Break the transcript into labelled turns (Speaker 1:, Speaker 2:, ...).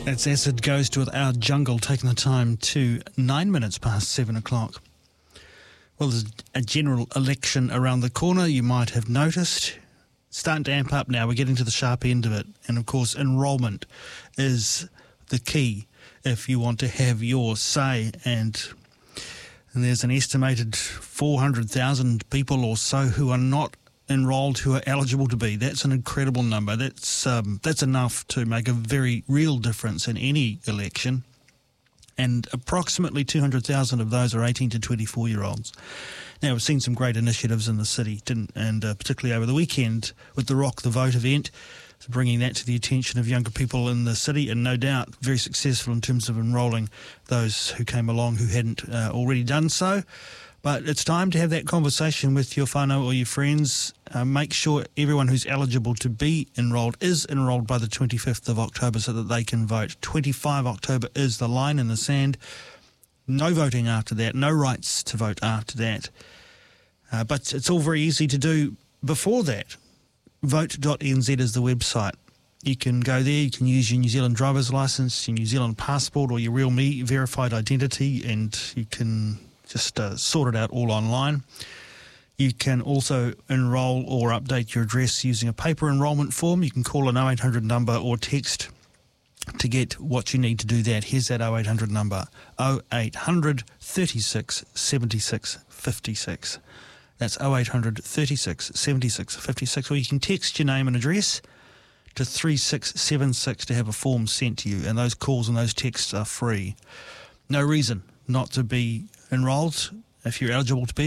Speaker 1: That's Acid Goes to Our Jungle, taking the time to 9 minutes past 7 o'clock. Well, there's a general election around the corner, you might have noticed. It's starting to amp up now, we're getting to the sharp end of it. And of course, enrolment is the key if you want to have your say. And there's an estimated 400,000 people or so who are not enrolled who are eligible to be. That's an incredible number. That's enough to make a very real difference in any election. And approximately 200,000 of those are 18 to 24-year-olds. Now, we've seen some great initiatives in the city, and particularly over the weekend with the Rock the Vote event, bringing that to the attention of younger people in the city, and no doubt very successful in terms of enrolling those who came along who hadn't already done so. But it's time to have that conversation with your whānau or your friends. Make sure everyone who's eligible to be enrolled is enrolled by the 25th of October so that they can vote. 25 October is the line in the sand. No voting after that, no rights to vote after that. But it's all very easy to do before that. Vote.nz is the website. You can go there, you can use your New Zealand driver's licence, your New Zealand passport or your Real Me verified identity, and you can just sort it out all online. You can also enrol or update your address using a paper enrolment form. You can call an 0800 number or text to get what you need to do that. Here's that 0800 number, 0800 36 76 56. That's 0800 36 76 56. Or you can text your name and address to 3676 to have a form sent to you. And those calls and those texts are free. No reason not to be enrolled if you're eligible to be.